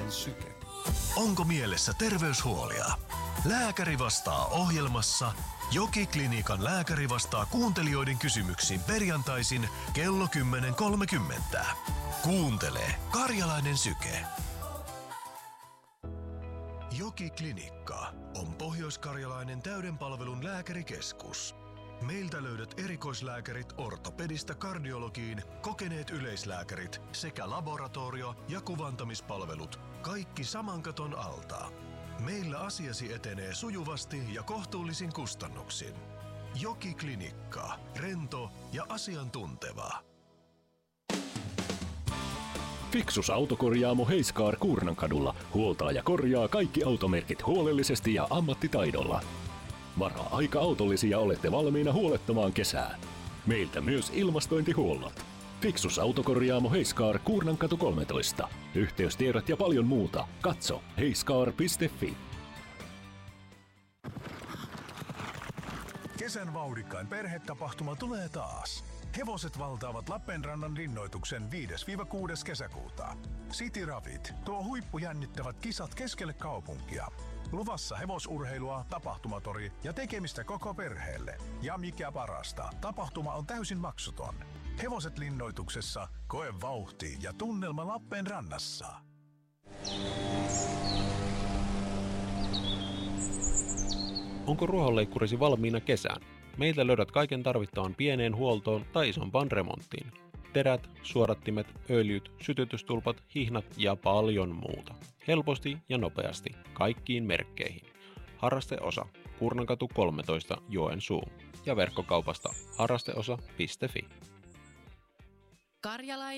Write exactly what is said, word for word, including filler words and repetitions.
Karjalainen syke. Onko mielessä terveyshuolia? Lääkäri vastaa ohjelmassa. Joki-klinikan lääkäri vastaa kuuntelijoiden kysymyksiin perjantaisin kello kymmenen kolmekymmentä. Kuuntele Karjalainen syke. Joki-klinikka on pohjoiskarjalainen täyden palvelun lääkärikeskus. Meiltä löydät erikoislääkärit ortopedista kardiologiin, kokeneet yleislääkärit sekä laboratorio- ja kuvantamispalvelut. Kaikki saman katon alta. Meillä asiasi etenee sujuvasti ja kohtuullisin kustannuksin. Joki-klinikka. Rento ja asiantunteva. Fiksus autokorjaamo Heiskaar Kuurnankadulla huoltaa ja korjaa kaikki automerkit huolellisesti ja ammattitaidolla. Varaa aika autollisia ja olette valmiina huolettamaan kesää. Meiltä myös ilmastointihuollot. Fiksus autokorjaamo Heiskaar Kuurnankatu kolmetoista. Yhteystiedot ja paljon muuta. Katso heiskaar piste fi. Kesän vauhdikkain perhetapahtuma tulee taas. Hevoset valtaavat Lappeenrannan linnoituksen viides kuudes kesäkuuta. City Ravit tuo huippujännittävät kisat keskelle kaupunkia. Luvassa hevosurheilua, tapahtumatori ja tekemistä koko perheelle. Ja mikä parasta, tapahtuma on täysin maksuton. Hevoset linnoituksessa, koe vauhti ja tunnelma Lappeenrannassa. Onko ruohonleikkurisi valmiina kesään? Meiltä löydät kaiken tarvittavan pieneen huoltoon tai isompaan remonttiin. Terät, suodattimet, öljyt, sytytystulpat, hihnat ja paljon muuta. Helposti ja nopeasti, kaikkiin merkkeihin. Harrasteosa, Kuurnankatu kolmetoista, Joensuu. Ja verkkokaupasta harrasteosa piste fi. Karjalainen